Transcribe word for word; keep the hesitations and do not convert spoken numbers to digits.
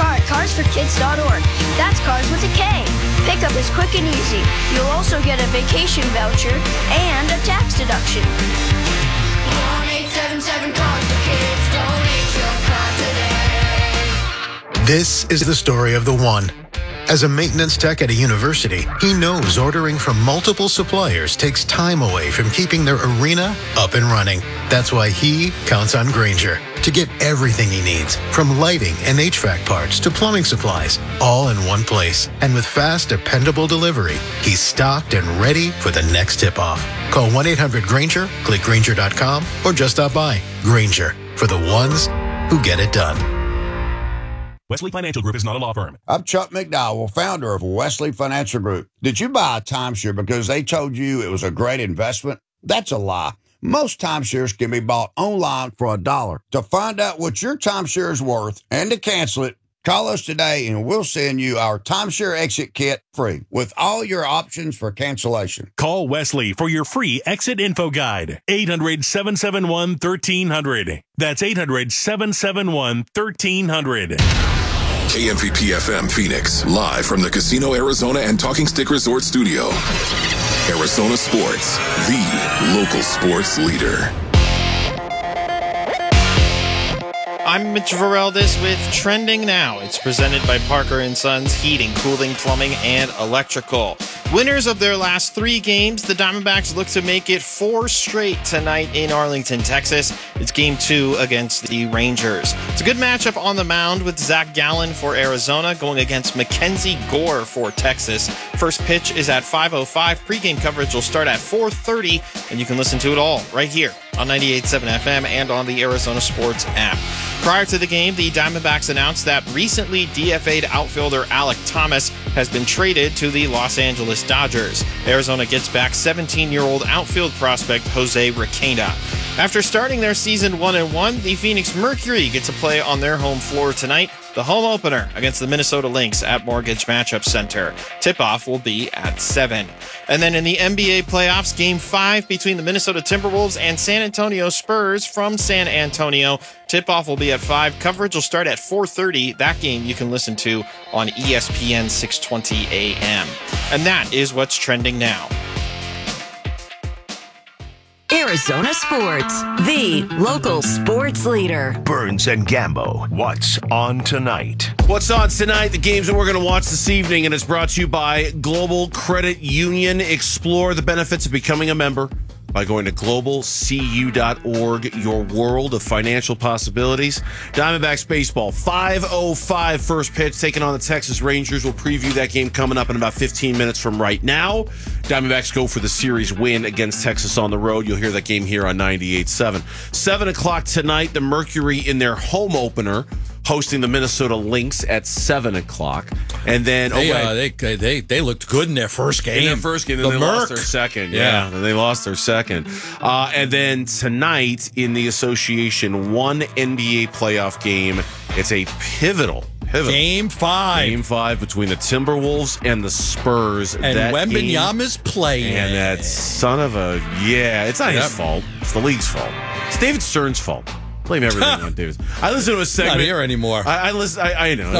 car at cars for kids dot org. That's cars with a K. Pickup is quick and easy. You'll also get a vacation voucher and a tax deduction. one eight seven seven cars for kids. Donate your car today. This is the story of the one. As a maintenance tech at a university, he knows ordering from multiple suppliers takes time away from keeping their arena up and running. That's why he counts on Grainger to get everything he needs, from lighting and H V A C parts to plumbing supplies, all in one place. And with fast, dependable delivery, he's stocked and ready for the next tip-off. Call one eight hundred Grainger, click Grainger dot com, or just stop by. Grainger, for the ones who get it done. Wesley Financial Group is not a law firm. I'm Chuck McDowell, founder of Wesley Financial Group. Did you buy a timeshare because they told you it was a great investment? That's a lie. Most timeshares can be bought online for a dollar. To find out what your timeshare is worth and to cancel it, call us today and we'll send you our timeshare exit kit free with all your options for cancellation. Call Wesley for your free exit info guide. eight hundred, seven seven one, one three zero zero. That's eight hundred, seven seven one, one three zero zero. K M V P F M Phoenix, live from the Casino Arizona and Talking Stick Resort Studio. Arizona Sports, the local sports leader. I'm Mitch Vareldes with Trending Now. It's presented by Parker and Sons Heating, Cooling, Plumbing, and Electrical. Winners of their last three games, the Diamondbacks look to make it four straight tonight in Arlington, Texas. It's game two against the Rangers. It's a good matchup on the mound with Zach Gallen for Arizona going against Mackenzie Gore for Texas. First pitch is at five oh five. Pre-game coverage will start at four thirty, and you can listen to it all right here on ninety-eight point seven F M and on the Arizona Sports app. Prior to the game, the Diamondbacks announced that recently D F A'd outfielder Alek Thomas has been traded to the Los Angeles Dodgers. Arizona gets back seventeen-year-old outfield prospect Jose Requena. After starting their season one and one, the Phoenix Mercury get to play on their home floor tonight, the home opener against the Minnesota Lynx at Mortgage Matchup Center. Tip-off will be at seven. And then in the N B A playoffs, game five between the Minnesota Timberwolves and San Antonio Spurs from San Antonio. Tip-off will be at five. Coverage will start at four thirty. That game you can listen to on E S P N six twenty A M. And that is what's trending now. Arizona Sports, the local sports leader. Burns and Gambo, what's on tonight? What's on tonight? The games that we're going to watch this evening, and it's brought to you by Global Credit Union. Explore the benefits of becoming a member by going to global c u dot org, your world of financial possibilities. Diamondbacks baseball, five oh five first pitch, taking on the Texas Rangers. We'll preview that game coming up in about fifteen minutes from right now. Diamondbacks go for the series win against Texas on the road. You'll hear that game here on ninety-eight point seven. seven o'clock tonight, the Mercury in their home opener, hosting the Minnesota Lynx at seven o'clock. And then they, oh, uh, they they they looked good in their first game. In their first game, then the they Merc. lost their second. Yeah, yeah they lost their second. Uh, and then tonight in the association, one N B A playoff game. It's a pivotal, pivotal game five. Game five between the Timberwolves and the Spurs. And Wembanyama's playing. And that son of a yeah, it's not yep. his fault. It's the league's fault. It's David Stern's fault. Blame everything on David. I listen to a segment. Not here anymore. I, I listen. I, I know.